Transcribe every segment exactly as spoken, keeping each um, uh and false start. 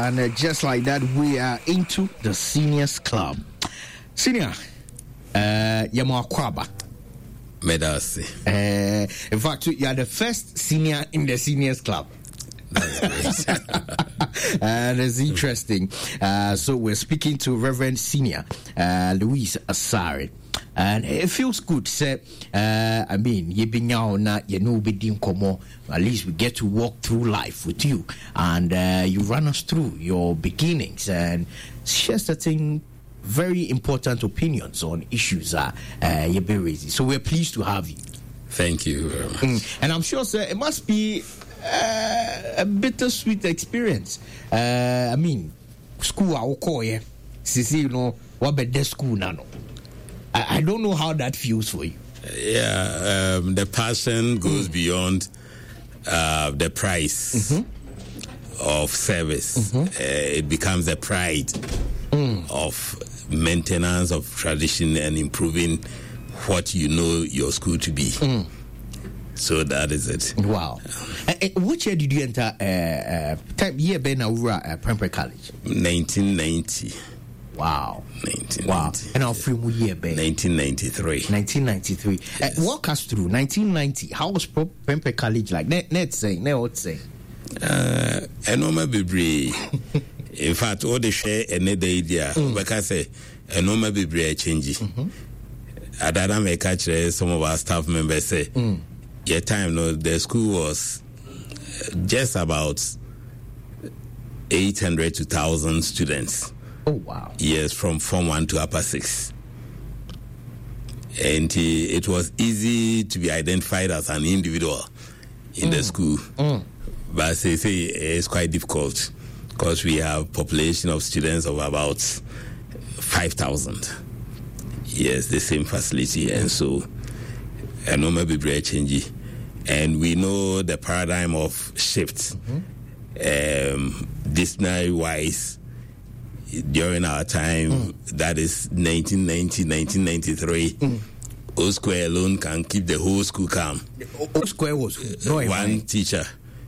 And uh, just like that, we are into the Seniors Club. Senior, uh, Yamo Akwaba. Medasi. Uh, in fact, you are the first senior in the Seniors Club. That's great. uh, that's interesting. Uh, so we're speaking to Reverend Senior uh, Louise Asare. And it feels good, sir. Uh, I mean, you be now na you know be dim komo. At least we get to walk through life with you, and uh, you run us through your beginnings and share certain very important opinions on issues uh, uh you be raising. So we're pleased to have you. Thank you very much. Mm. And I'm sure, sir, it must be uh, a bittersweet experience. Uh, I mean, school I will call you. See, you know what better school now. I don't know how that feels for you. Yeah, um, the passion goes mm. beyond uh, the price mm-hmm. of service. Mm-hmm. Uh, it becomes the pride mm. of maintenance of tradition and improving what you know your school to be. Mm. So that is it. Wow. Uh, uh, which year did you enter? Uh, uh, time year Ben Aura uh, Prempeh College. nineteen ninety. Wow. nineteen ninety. Wow. And our free year, Ben? nineteen ninety-three. nineteen ninety-three. Yes. Uh, walk us through nineteen ninety. How was Prempeh College like? Net, net saying, net what saying? Uh, Enoma Bibri. In fact, all the share and the idea, like I say, Enoma Bibri change. At that time, I catch some of our staff members say, mm. yeah, time, no, the school was just about eight hundred to one thousand students. Oh, wow. Yes, from Form one to Upper six. And uh, it was easy to be identified as an individual in mm. the school. Mm. But they say it's quite difficult because we have population of students of about five thousand. Yes, the same facility. And so, I know maybe very changey. And we know the paradigm of shifts, mm-hmm. um, disciplinary-wise, during our time, mm. that is nineteen ninety, nineteen ninety-three, mm. O Square alone can keep the whole school calm. O Square was uh, one teacher.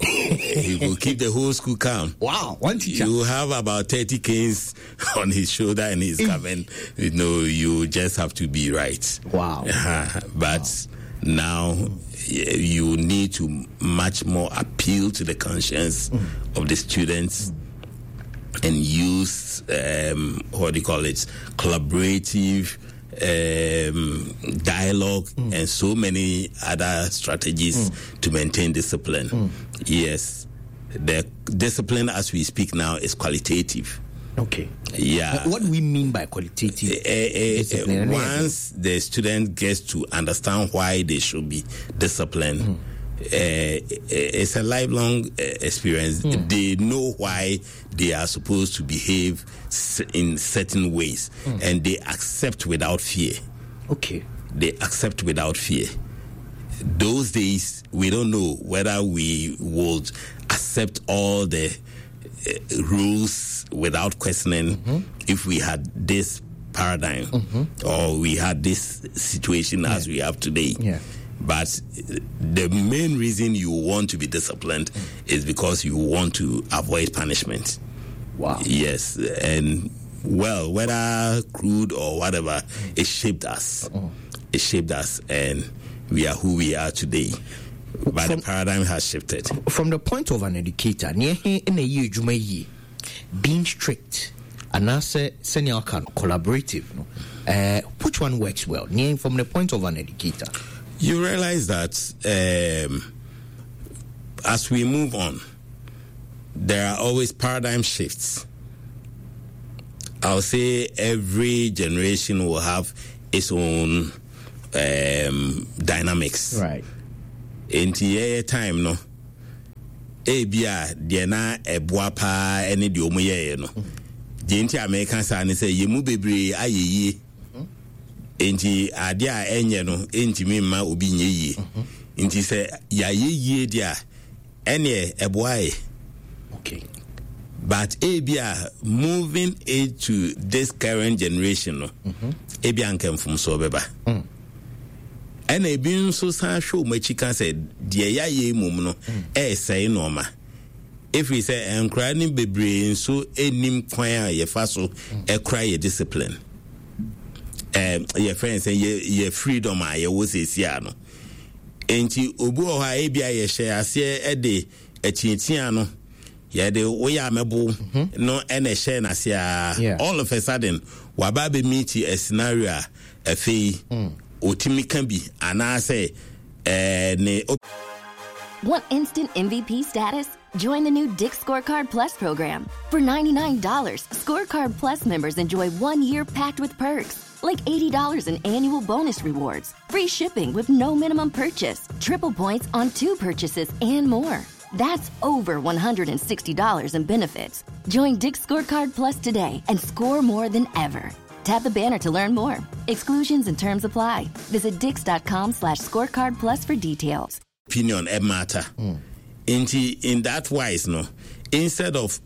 He will keep the whole school calm. Wow, one teacher. You have about thirty canes on his shoulder and his cabin. You know, you just have to be right. Wow. Uh, but wow. now you need to much more appeal to the conscience mm. of the students. Mm. And use um, what do you call it? Collaborative um, dialogue mm. and so many other strategies mm. to maintain discipline. Mm. Yes, the discipline as we speak now is qualitative. Okay. Yeah. What do we mean by qualitative? Uh, uh, discipline? Uh, once the student gets to understand why they should be disciplined. Mm. Uh, it's a lifelong uh, experience. Mm. They know why they are supposed to behave in certain ways, mm. and they accept without fear. Okay. They accept without fear. Those days, we don't know whether we would accept all the uh, rules without questioning mm-hmm. if we had this paradigm mm-hmm. or we had this situation yeah. as we have today. Yeah. But the main reason you want to be disciplined mm. is because you want to avoid punishment. Wow. Yes. And, well, whether crude or whatever, mm. it shaped us. Oh. It shaped us, and we are who we are today. But from, the paradigm has shifted. From the point of an educator, being strict and also senior collaborative, uh, which one works well? From the point of an educator. You realize that um, as we move on, there are always paradigm shifts. I'll say every generation will have its own um, dynamics. Right. In the time, no. Ebia, diena ebwa pa eni di omo ye no. Jinti American san say yemu bebre ayeye. Enti ade a enye no entimi ma obi nye yie. Enti say ya ye yie dia ene eboae. Okay. But ebia moving into this current generation no. Ebia nkem fum so beba. And a being so san show my chicken said, dear ya ye mum no, eh say no ma. if we say encrying bebre so enim kwan ye fa so e cry your discipline um your friends say your freedom a ye wo sesia no enti obu o ha e bia ye share ase e de atiatia no ye de wo ya mebo no e na share na ase all of a sudden waba be meet a scenario a afei otimi kan bi ana say eh ne. Want instant M V P status? Join the new Dick's Scorecard Plus program. For ninety-nine dollars, Scorecard Plus members enjoy one year packed with perks, like eighty dollars in annual bonus rewards, free shipping with no minimum purchase, triple points on two purchases, and more. That's over one hundred sixty dollars in benefits. Join Dick's Scorecard Plus today and score more than ever. Tap the banner to learn more. Exclusions and terms apply. Visit dix.com slash scorecard plus for details. Opinion e matter. Mm. In, in that wise, no, instead of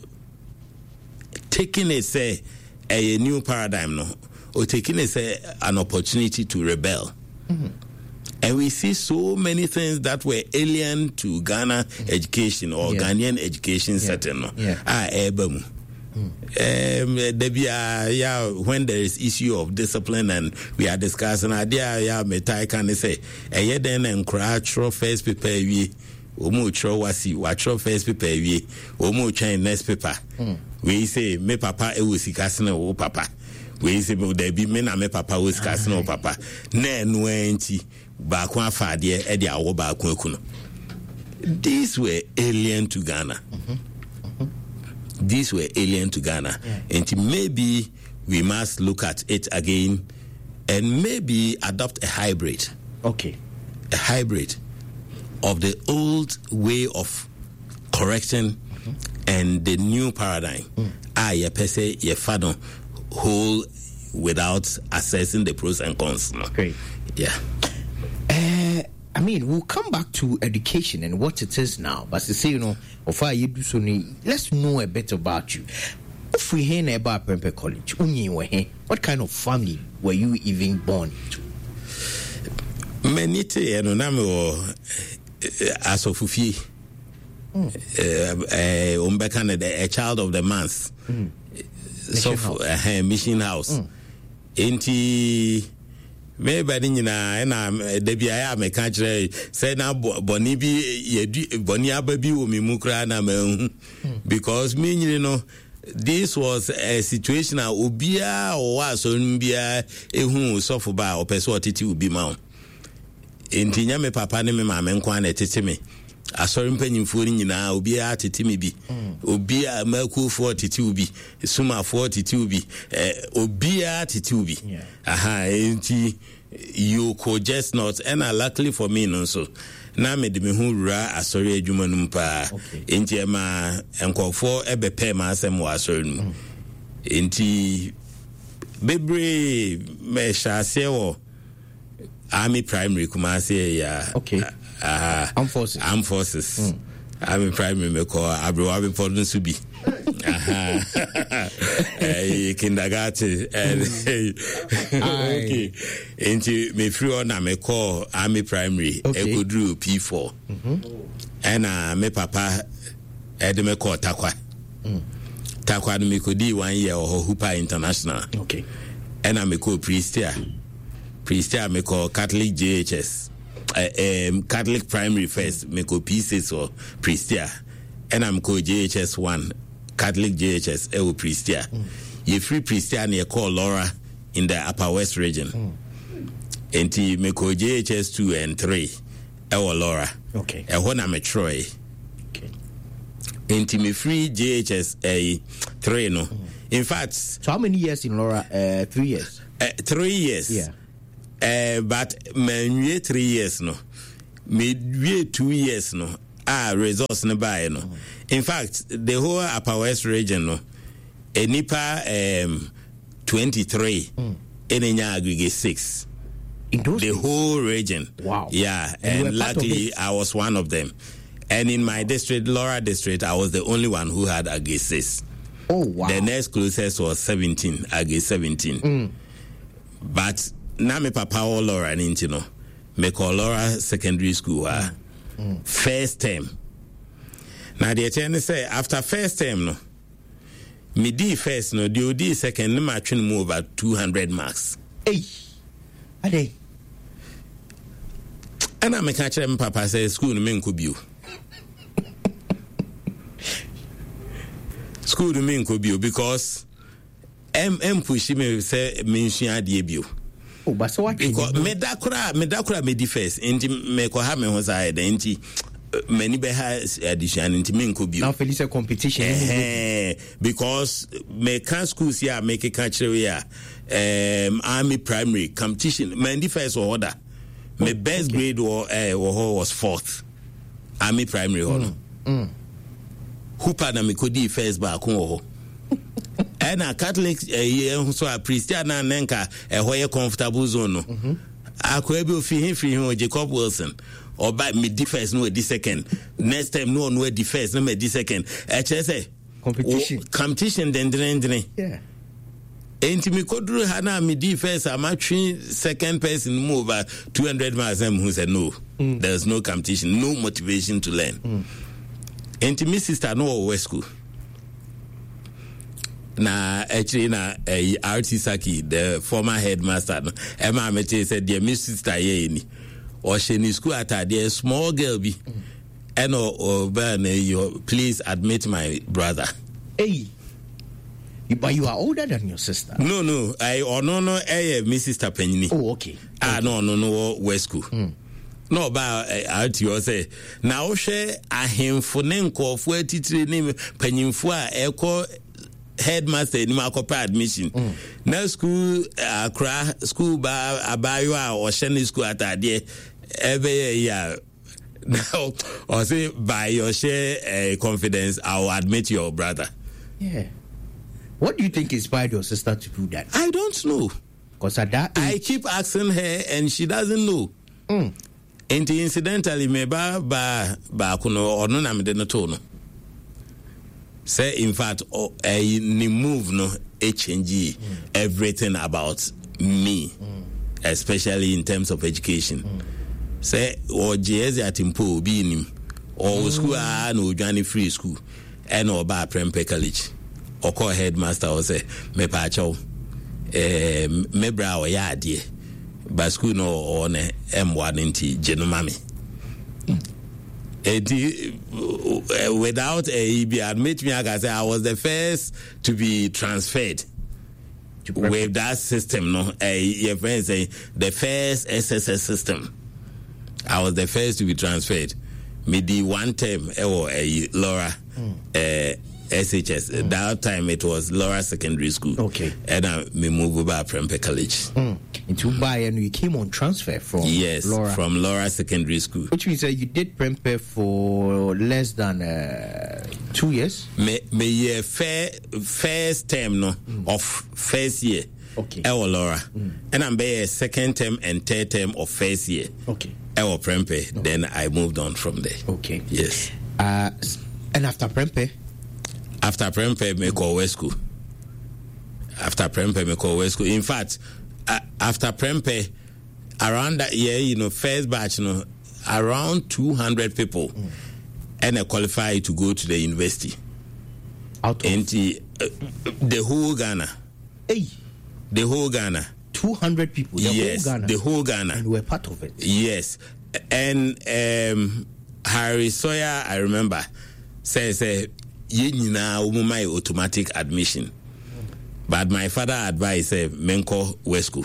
taking it, say, a, a new paradigm, no, or taking it, say, an opportunity to rebel. Mm-hmm. And we see so many things that were alien to Ghana mm. education or yeah. Ghanaian education yeah. setting, no, yeah. ah, ebemu. Mm. Um, there be, uh, yeah, when there is issue of discipline and we are discussing idea, yeah, me tai can say, a year then and crash first paper we, omu tro wasi, watro first paper we, omu chain next paper. Mm. We say me papa e was kasina o papa. We say there be me na me papa was kasina o papa. Ne nuenti ba kwa fadie e dia wo ba kwa kuno. These were alien to Ghana. Mm-hmm. These were alien to Ghana. Yeah. And maybe we must look at it again and maybe adopt a hybrid. Okay. A hybrid of the old way of correction mm-hmm. and the new paradigm. Mm. Ah, ye per se, ye fado whole without assessing the pros and cons. Great. Yeah. Uh, I mean, we'll come back to education and what it is now. But to say, you know, of you do so, let's know a bit about you. If we hear about Prempeh College, what kind of family were you even born into? Menite, you know, I'm as of Fufi, a child of the month, mm. so for a mission house. Enti. Maybe you know, na debi aya me ka kire say na boni bi ye boni ababi wo me mukra na me because me you know this was a situation a obia o wa so mbia ehun so fo ba o pese otiti obi ma enti nya me papa ne me ma me nkwa na tete me asori mpanyimfo ni nyina obi a tete me bi obi a makufo tete obi sumafo tete obi obi a tete obi aha enti you could just not and luckily for me no so na me de me hu rura asori adwuma num pa enti ma enkofo ebepe ma asem wa asori num enti bebre me shase wo Army Primary Kumasi ya okay uh, Armed Forces Armed Forces mm. Army Primary me call Abro Abi Podun Subi aha eh kindergarten okay into me free on na me call Army Primary Ekodru P four mhm and uh, me papa e de me call Takwa mm. Takwa no me kodi one year or Hooper International okay and I me call Priestia Priestia me call Catholic J H S uh, um, Catholic Primary first me call P six or Priestia and I'm call J H S one Catholic J H S Ewo Priestia. Mm. Ye free Priestia near call Laura in the Upper West region. Mm. Enti me call J H S two and three Ewo Laura. Okay. E hona me Troy. Okay. Enti me free J H S a three no. Mm. In fact, so how many years in Laura? Uh, three years. Uh, three years. Yeah. Uh, but me three years no. Me two years no. Ah, results no buy no. Mm. In fact, the whole Upper West region no, a Nipa um twenty-three, mm. Enya aggregate six. In those the days? Whole region. Wow. Yeah, and, and luckily I was one of them. And in my district, Laura district, I was the only one who had aggregate six. Oh wow. The next closest was seventeen, aggregate seventeen. Mm. But now me papa or Laura nintino, me call Laura secondary school. Uh, mm. Mm. First term. Now the attorney say after first term no, me di first no, the odi second no match move over two hundred marks. Hey, ade. And I make a tell papa say school no men could be. School no men could be because M M push me say mention adie bio. Oh, but so what? Because me da kura me da kura me di first. Enti me ko ha me ho side enti many be has addition enti me nko bio. Now Felicia competition. Eh, because me can schools here make a catch here. Um, army primary competition. Me di first order. My best okay. grade was, uh, was fourth. Army primary. Mm. Mm. Who pardon me could do first back home. And a Catholic, uh, so a priest, and a Nenka, a way comfortable zone. I could be free free him with Jacob Wilson. Or by me defense, no, the second. Next time, no, no, defense, no, the second. H S A competition. Oh, competition, then, then, then. Yeah. Enti mi kodru hana mi di first I'm actually second person move over two hundred miles and who said no mm. there's no competition, no motivation to learn. Mm. Enti mi sister no West School. Na actually na uh, R T Saki, the former headmaster, Emma Mete said dear mi sister ye ni or she ni school at a small girl be mm. and or, or burn you please admit my brother. Hey. But you are older than your sister. No, no. I or no no. Eh, my sister Penny. Oh, okay. Ah, okay. no, no, no. West School. Mm. No, but I you say now. She a him for nenko for titri name Penny for echo headmaster ni makopa admission. Mm. Now school Accra school ba abayo or Shani school at adie every year. Now, or say by your share uh, confidence, I will admit your brother. Yeah. What do you think inspired your sister to do that? I don't know. Because at that age, I keep asking her and she doesn't know. Mm. And incidentally, me ba ba ba kuno or no na me de no to no. Say in fact, oh, I ni move no H N G mm. everything about me, mm. especially in terms of education. Mm. Say or J S at Impo be nim or mm. school ah no Johnny free school and or ba Prempeh College. Or call headmaster or say me pacho eh me bra o ya adie ba school no on M one nti genomami eh without a be admit me I say I was the first to be transferred to with that system no eh your friends say the first S S S system. I was the first to be transferred. Me the one term eh eh Laura eh S H S. Mm. That time it was Laura Secondary School. Okay. And I me moved over Prempeh College. Mm. Into Dubai, and you came on transfer from yes, Laura. from Laura Secondary School. Which means that uh, you did Prempeh for less than uh, two years? Me, me year fair, first term no, mm. of first year. Okay. Ewa Laura. Mm. And I'm there second term and third term of first year. Okay. Ewa Prempeh. Okay. Then I moved on from there. Okay. Yes. Uh, and after Prempeh? After Prempeh, me call West School. After Prempeh, me call West School. In fact, uh, after Prempeh, around that year, you know, first batch, you know, around two hundred people, mm. and I qualified to go to the university. Out of and the, uh, the whole Ghana. Hey, the whole Ghana. Two hundred people. The yes, whole Ghana. the whole Ghana. And we're part of it. Yes, and um, Harry Sawyer, I remember, says, say, "Ye nyina umumai automatic admission." Mm. But my father advised, say, "Menko West School."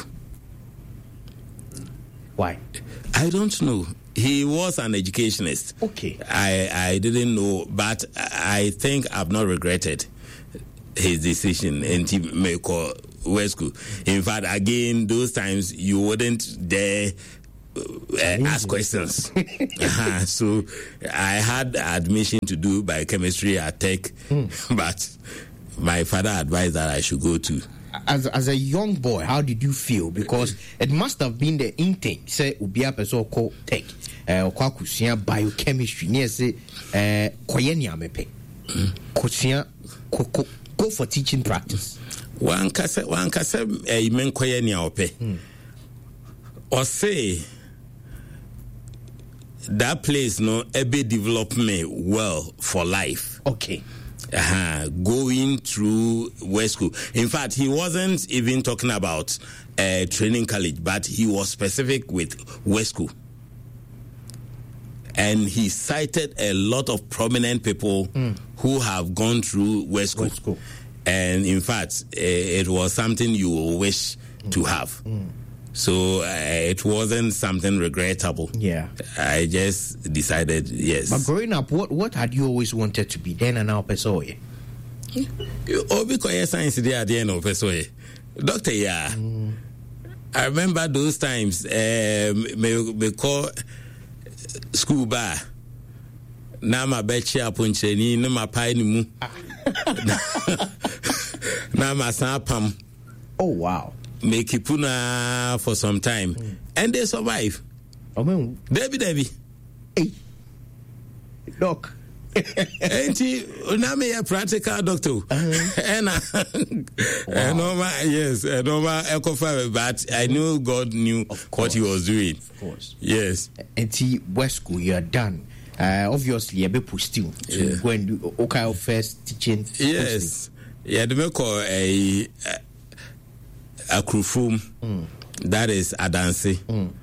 Why? I don't know. He was an educationist. Okay. I, I didn't know, but I think I've not regretted his decision and he may call West School. In fact, again, those times you wouldn't dare uh, ask questions. uh-huh. So I had admission to do biochemistry at Tech, mm. but my father advised that I should go to. As as a young boy, how did you feel? Because it must have been the intake. Say, Ubia Peso called Tech, uh, Kwakusia biochemistry. Near say, uh, Koyenia mepe, Kosia, go for teaching practice. One kase, one kase, a men Koyenia ope, or say, that place no ebe developed me well for life. Okay. Uh-huh. Going through West School. In fact, he wasn't even talking about uh, training college, but he was specific with West School. And he cited a lot of prominent people mm. who have gone through West School. West School. And in fact, uh, it was something you will wish mm. to have. Mm. So uh, it wasn't something regrettable. Yeah. I just decided, yes. But growing up, what, what had you always wanted to be then and now, Pesoye? Oh, because science there at the end of Pesoye. Doctor, yeah. Mm. I remember those times, um, me, me call school bar. Na ma bechi aponcheni, na ma pai ni mu. Na ma sapam. Oh, wow. Make Kipuna for some time, mm. and they survive. Oh, man. Debbie, Debbie. Hey, doc. Ain't he? Now me a practical doctor. Uh-huh. And wow. normal, yes, a normal echo fiber. But I knew God knew what He was doing. Of course. Yes. And see, West School, you are done. Uh, obviously, you be pushed to yeah. go and do okay first teaching. Yes. Yeah, they make a. a A crew from mm. that is Adansi. Mm.